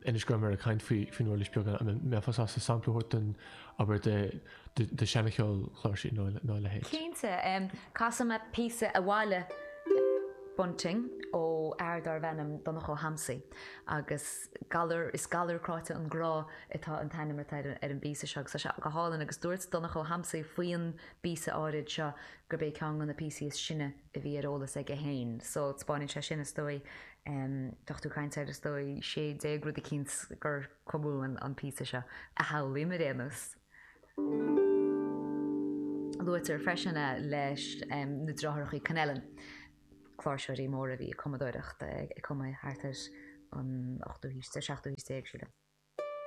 inis go mar a caint fin orlis beag me fas as sampla hortan aber de senachol chláir nó le héit. Cínte, casam a písa a bháile bunting ó airdar bhenim donnach ó hamsaí agus is galar cráite an grá atá an tainnim ar an bísa seag sa go hálan agus dúirt donnach ó hamsaí faoin bísa áid seo gur bé ceann an na písa is sinne a bhí arolalas ag a héin. So Spáin se sinna stoi dochtú caiinteir stoi sé dé grúd a cíns gur comú an písa seo a haí mar réanús. Luirtar freisinna leis na drothrachaí Canellan. Chláirseoirí mór a bhí commodóireacht ag cumma háartar an 8 híste 16 híste ag siúla.